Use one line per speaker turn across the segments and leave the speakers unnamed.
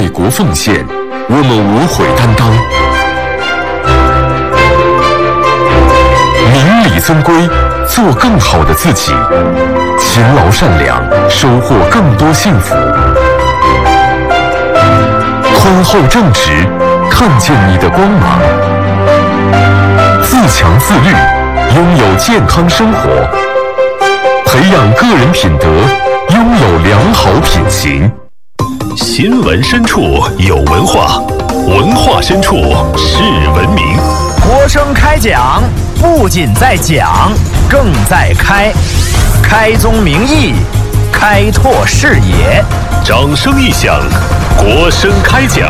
为国奉献，我们无悔担当。明理尊规，做更好的自己，勤劳善良，收获更多幸福。宽厚正直，看见你的光芒。自强自律，拥有健康生活。培养个人品德，拥有良好品行。
新闻深处有文化，文化深处是文明。
国声开讲，不仅在讲，更在开。开宗明义，开拓视野。
掌声一响，国声开讲。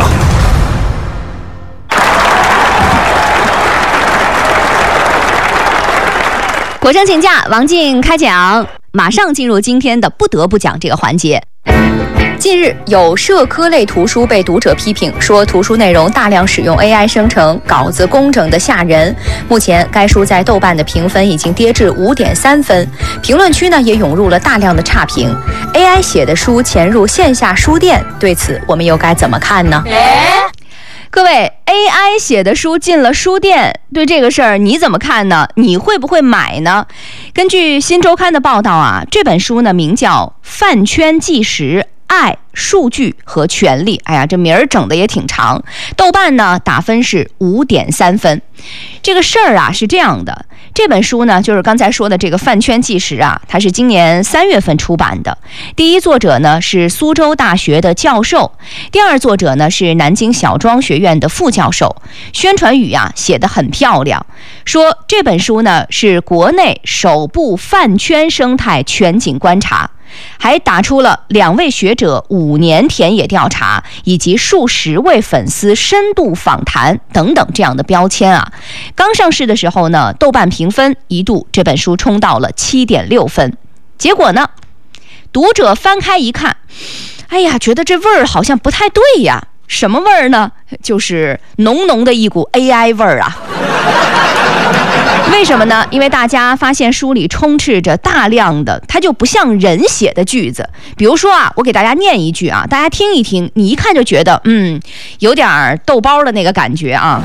国声请假，王静开讲。马上进入今天的不得不讲这个环节。近日，有社科类图书被读者批评说，图书内容大量使用 AI 生成，稿子工整的吓人。目前，该书在豆瓣的评分已经跌至5.3分，评论区呢也涌入了大量的差评。AI 写的书潜入线下书店，对此我们又该怎么看呢？各位 ，AI 写的书进了书店，对这个事儿你怎么看呢？你会不会买呢？根据《新周刊》的报道啊，这本书呢名叫《饭圈纪实：爱、数据和权力》。哎呀，这名儿整的也挺长。豆瓣呢打分是5.3分。这个事儿啊是这样的，这本书呢就是刚才说的这个《饭圈纪实》啊，它是今年3月份出版的。第一作者呢是苏州大学的教授，第二作者呢是南京小庄学院的副教授。宣传语啊写得很漂亮，说这本书呢是国内首部饭圈生态全景观察。还打出了2位学者5年田野调查以及数十位粉丝深度访谈等等这样的标签啊。刚上市的时候呢，豆瓣评分一度这本书冲到了7.6分。结果呢，读者翻开一看，哎呀，觉得这味儿好像不太对呀。什么味儿呢？就是浓浓的一股 AI 味儿啊。为什么呢？因为大家发现书里充斥着大量的它就不像人写的句子。比如说啊，我给大家念一句啊，大家听一听，你一看就觉得有点豆包的那个感觉啊。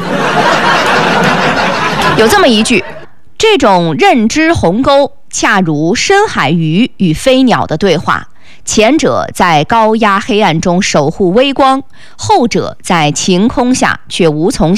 有这么一句：这种认知鸿沟恰如深海鱼与飞鸟的对话，前者在高压黑暗中守护微光，后者在晴空下却无从